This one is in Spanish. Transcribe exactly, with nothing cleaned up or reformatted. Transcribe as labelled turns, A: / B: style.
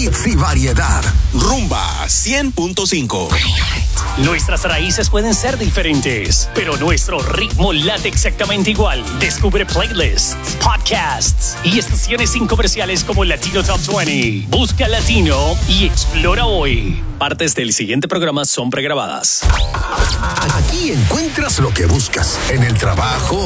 A: hits y variedad.
B: Rumba cien punto cinco.
C: Nuestras raíces pueden ser diferentes, pero nuestro ritmo late exactamente igual. Descubre playlists, podcasts y estaciones sin comerciales como Latino Top veinte. Busca Latino y explora hoy. Partes del siguiente programa son pregrabadas.
A: Aquí encuentras lo que buscas en el trabajo,